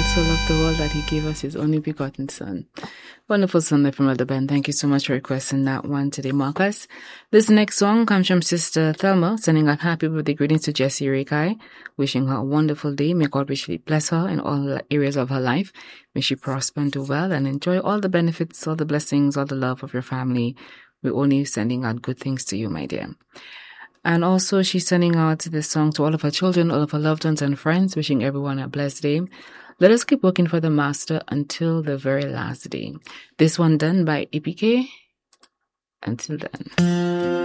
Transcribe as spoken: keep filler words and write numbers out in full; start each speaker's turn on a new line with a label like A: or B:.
A: so loved the world that he gave us his only begotten son. Wonderful song there from Mother Ben. Thank you so much for requesting that one today, Marcus. This next song comes from Sister Thelma, sending out happy birthday greetings to Jessie Rekai, wishing her a wonderful day. May God richly bless her in all areas of her life. May she prosper and do well and enjoy all the benefits, all the blessings, all the love of your family. We're only sending out good things to you, my dear. And also, she's sending out this song to all of her children, all of her loved ones and friends, wishing everyone a blessed day. Let us keep working for the Master until the very last day. This one done by E P K. Until then.